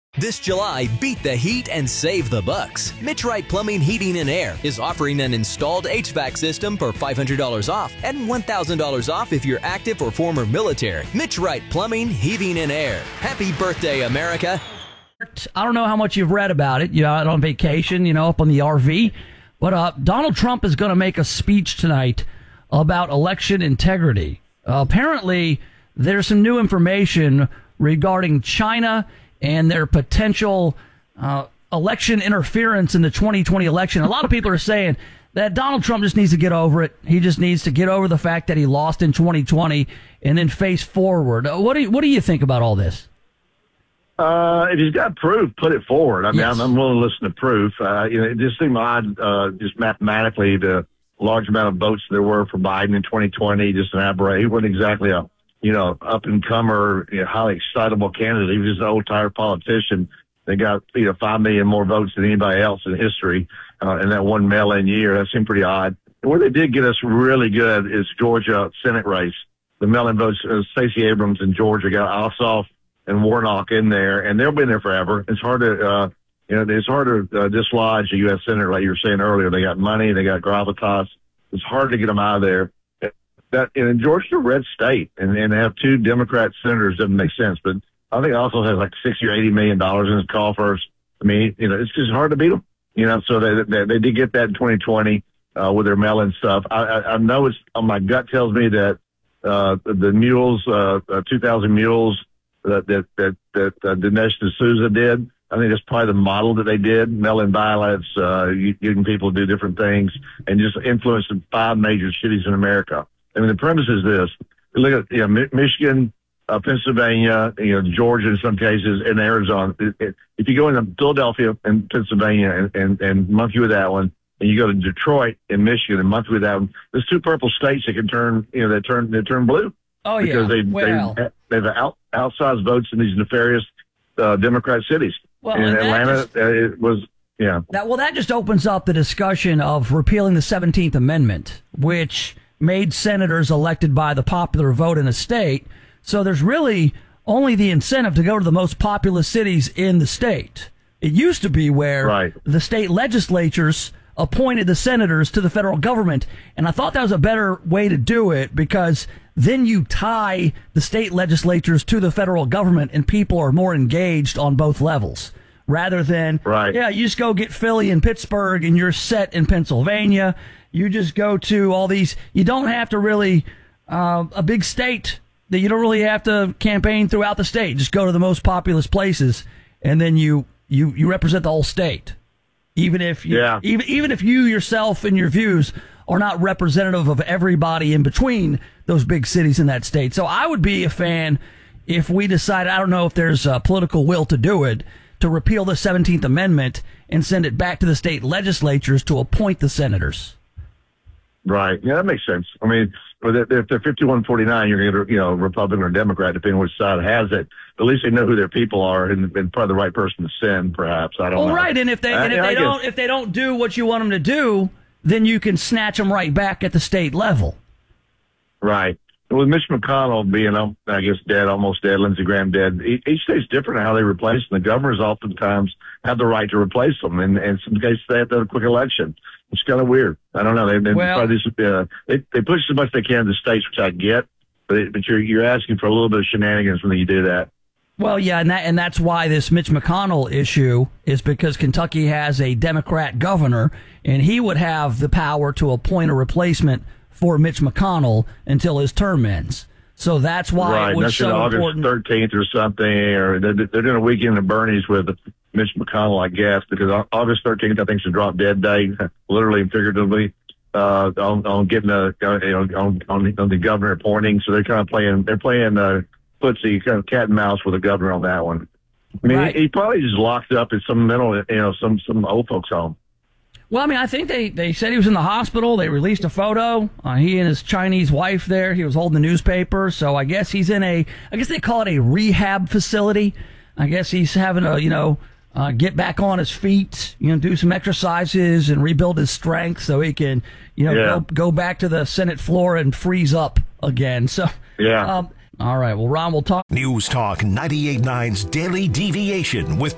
This July, beat the heat and save the bucks. Mitch Wright Plumbing, Heating, and Air is offering an installed HVAC system for $500 off and $1,000 off if you're active or former military. Mitch Wright Plumbing, Heating, and Air. Happy birthday, America. I don't know how much you've read about it. You're out on vacation, up on the RV. But Donald Trump is going to make a speech tonight about election integrity. Apparently, there's some new information regarding China and their potential election interference in the 2020 election. A lot of people are saying that Donald Trump just needs to get over it. He just needs to get over the fact that he lost in 2020 and then face forward. What do you think about all this? If he's got proof, put it forward. I mean, Yes. I'm willing to listen to proof. It just seemed odd, just mathematically, the large amount of votes there were for Biden in 2020, just an aberration. He wasn't exactly a up and comer, highly excitable candidate. He was just an old tired politician. They got 5 million more votes than anybody else in history in that one mail-in year. That seemed pretty odd. And where they did get us really good is Georgia Senate race. The mail-in votes, Stacey Abrams in Georgia got Ossoff and Warnock in there, and they'll be in there forever. It's hard to dislodge a U.S. senator, like you were saying earlier. They got money, they got gravitas. It's hard to get them out of there. And Georgia's a red state, and to have 2 Democrat senators doesn't make sense. But I think also has like $60 or $80 million in his coffers. I mean, it's just hard to beat them. So they did get that in 2020 with their mail-in stuff. I know my gut tells me that the mules, 2,000 mules that Dinesh D'Souza did. I think that's probably the model that they did, mail-in ballots, getting people to do different things, and just influencing 5 major cities in America. I mean, the premise is this. You look at Michigan, Pennsylvania, Georgia in some cases, and Arizona. If you go into Philadelphia and Pennsylvania and monkey with that one, and you go to Detroit and Michigan and monkey with that one, there's 2 purple states that can turn, they turn blue. Oh, yeah. Because they've outsized votes in these nefarious Democrat cities. Well, in Atlanta, it was, yeah. That just opens up the discussion of repealing the 17th Amendment, which made senators elected by the popular vote in a state. So there's really only the incentive to go to the most populous cities in the state. It used to be where the state legislatures appointed the senators to the federal government. And I thought that was a better way to do it, because then you tie the state legislatures to the federal government and people are more engaged on both levels. Rather than, you just go get Philly and Pittsburgh and you're set in Pennsylvania. You just go to all these. You don't have to really, a big state that you don't really have to campaign throughout the state. Just go to the most populous places and then you represent the whole state. Even if even if you yourself and your views are not representative of everybody in between those big cities in that state. So I would be a fan if we decided, I don't know if there's a political will to do it, to repeal the 17th Amendment and send it back to the state legislatures to appoint the senators. Right. Yeah, that makes sense. I mean, if they're 51-49, you're going to get Republican or Democrat, depending on which side has it. But at least they know who their people are and probably the right person to send, perhaps. I don't know. Right. And if they don't do what you want them to do, then you can snatch them right back at the state level. Right. With Mitch McConnell being, I guess, dead, almost dead, Lindsey Graham dead, each state's different in how they replace them. The governors oftentimes have the right to replace them, and in some cases they have to have a quick election. It's kind of weird. I don't know. They push as much as they can in the states, which I get, but you're asking for a little bit of shenanigans when you do that. Well, yeah, and that's why this Mitch McConnell issue is because Kentucky has a Democrat governor, and he would have the power to appoint a replacement for Mitch McConnell until his term ends. So that's why it was so important. August 13th or something, or they're doing a weekend of Bernie's with Mitch McConnell, I guess, because August 13th, I think, is a drop dead day, literally and figuratively, on getting on the governor appointing. So they're kind of playing footsie, kind of cat and mouse with the governor on that one. I mean, he probably just locked up in some mental, some old folks home. Well, I mean, I think they said he was in the hospital. They released a photo. He and his Chinese wife there. He was holding the newspaper. So I guess he's in I guess they call it a rehab facility. I guess he's having to, get back on his feet, do some exercises and rebuild his strength so he can, go back to the Senate floor and freeze up again. So, yeah. All right. Well, Ron, we'll talk. News Talk 98.9's Daily Deviation with